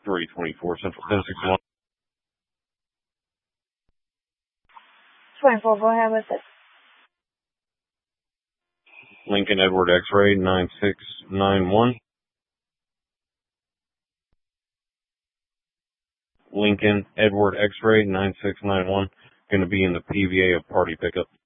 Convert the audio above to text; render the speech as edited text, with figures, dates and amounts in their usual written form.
324 Central 1061. 24, go ahead with it. Lincoln Edward X-Ray 9691. Lincoln Edward X-Ray 9691. Going to be in the PVA of party pickup.